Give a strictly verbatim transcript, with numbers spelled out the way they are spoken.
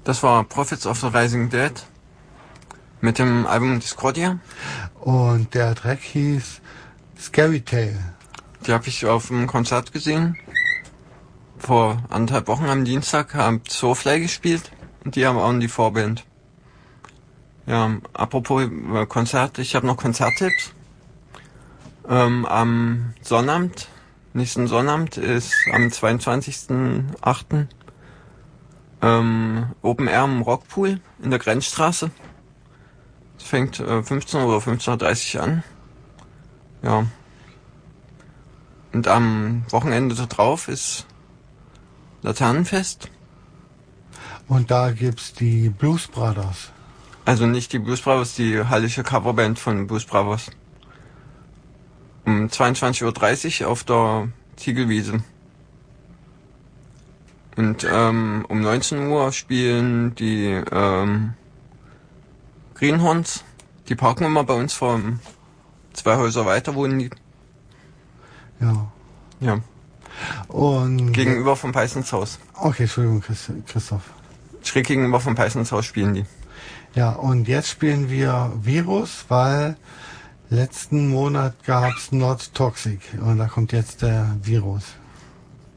Das war Prophets of the Rising Dead mit dem Album Discordia. Und der Track hieß Scary Tale. Die habe ich auf einem Konzert gesehen. Vor anderthalb Wochen am Dienstag haben Soulfly gespielt und die haben auch die Vorband. Ja, apropos äh, Konzert, ich habe noch Konzerttipps. Ähm, am Sonnabend, nächsten Sonnabend ist am zweiundzwanzigsten achten Ähm, Open Air im Rockpool in der Grenzstraße. Es fängt äh, fünfzehn oder fünfzehn Uhr dreißig an. Ja. Und am Wochenende da drauf ist Laternenfest. Und da gibt's die Blues Brothers. Also nicht die Blues Brothers, die hallische Coverband von Blues Brothers. Um zweiundzwanzig Uhr dreißig auf der Ziegelwiese. Und ähm, um neunzehn Uhr spielen die ähm, Greenhorns. Die parken immer bei uns vor zwei Häuser weiter, wohnen die. Ja. Ja. Und gegenüber vom Peissens Haus. Okay, Entschuldigung, Christoph. Schräg gegenüber vom Peissens Haus spielen die. Ja, und jetzt spielen wir Virus, weil letzten Monat gab's Not Toxic und da kommt jetzt der Virus.